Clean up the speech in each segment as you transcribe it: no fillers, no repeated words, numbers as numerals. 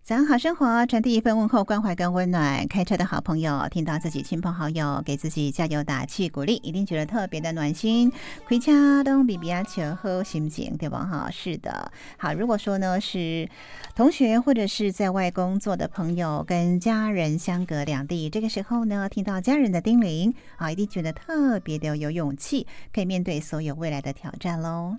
早上好生活，传递一份问候、关怀跟温暖。开车的好朋友听到自己亲朋好友给自己加油打气鼓励，一定觉得特别的暖心。开车都比较求好心情，对吧？哈，是的。好，如果说呢是同学或者是在外工作的朋友，跟家人相隔两地，这个时候呢听到家人的叮咛啊，一定觉得特别的有勇气，可以面对所有未来的挑战喽。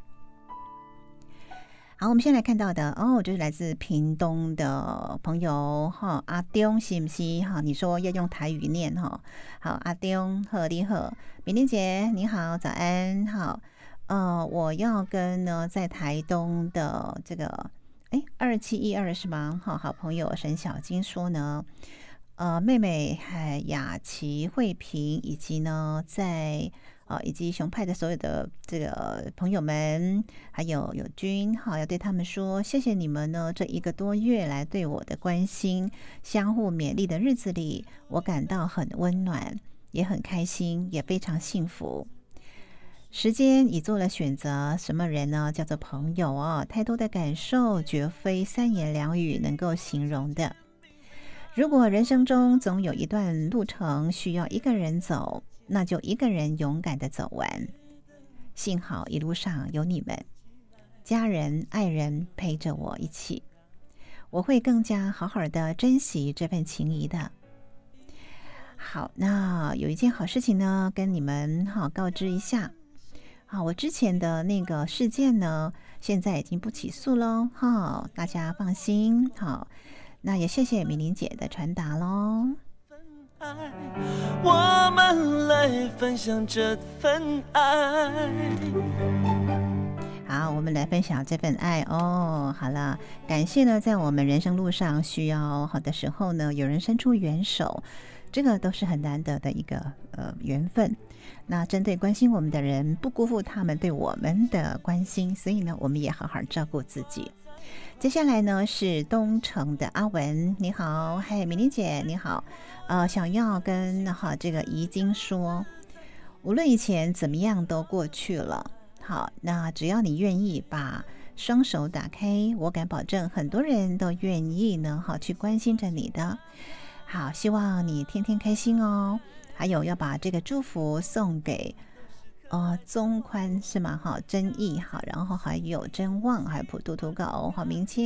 好，我们先来看到的就是来自屏东的朋友哈，阿东是不是哈？你说要用台语念哈。好，阿东好，你好，美玲姐你好，早安。好，我要跟呢在台东的这个2712是吗？好朋友沈小金说呢，妹妹雅琪、慧萍以及呢在。以及熊派的所有的这个朋友们，还有友军，好，要对他们说，谢谢你们呢，这1个多月来对我的关心，相互勉励的日子里，我感到很温暖，也很开心，也非常幸福。时间已做了选择，什么人呢？叫做朋友哦，太多的感受，绝非3言2语能够形容的。如果人生中总有一段路程需要一个人走，那就一个人勇敢的走完。幸好一路上有你们，家人、爱人陪着我一起，我会更加好好的珍惜这份情谊的。好，那有一件好事情呢，跟你们告知一下。好，我之前的那个事件呢，现在已经不起诉喽，大家放心。好，那也谢谢米玲姐的传达咯。 我们来分享这份爱。 好，我们来分享这份爱哦。好了，感谢呢，在我们人生路上需要好的时候呢，有人伸出援手，这个都是很难得的一个缘分。那针对关心我们的人，不辜负他们对我们的关心，所以呢，我们也好好照顾自己。接下来呢是东城的阿文，你好，嗨，米玲姐你好，想要跟这个怡晶说，无论以前怎么样都过去了，好，那只要你愿意把双手打开，我敢保证很多人都愿意呢去关心着你的。好，希望你天天开心哦。还有要把这个祝福送给宗宽是吗？真义好，然后还有真旺，还有普渡土狗，好明谦。